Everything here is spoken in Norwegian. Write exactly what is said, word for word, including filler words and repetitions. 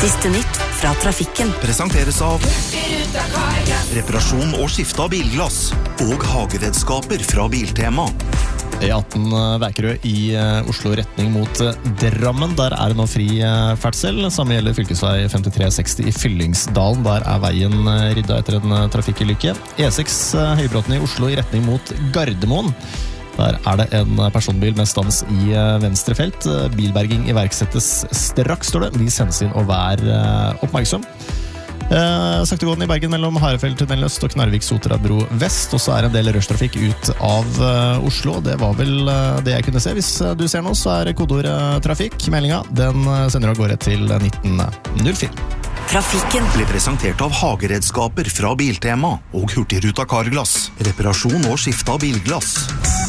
Siste nytt fra trafikken. Presenteres av reparasjon og skifte av bilglass og hageredskaper fra Biltema. E atten Vækerø i Oslo retning mot Drammen. Der er det nå fri ferdsel. Samme gjelder fylkesvei femtitre seksti i Fyllingsdalen. Der er veien rydda etter en trafikkulykke. E seks Høybråten i Oslo i retning mot Gardermoen. Der er det en personbil med stans i venstre felt. Bilberging iverksettes straks, står det. Vi sendes inn og vær oppmerksom. Eh, Saktegården i Bergen mellom Harefjelltunnelen øst og Knarvik-Sotra bro vest. Og så er en del rushtrafikk ut av uh, Oslo. Det var vel uh, det jeg kunne se. Hvis uh, du ser noe, så er kodord uh, trafikk. Meldinga, den uh, sender av gårde til nitten null fire. Trafikken blir presentert av hageredskaper fra Biltema og Hurtigruta Carglass. Reparasjon og skifte av bilglass.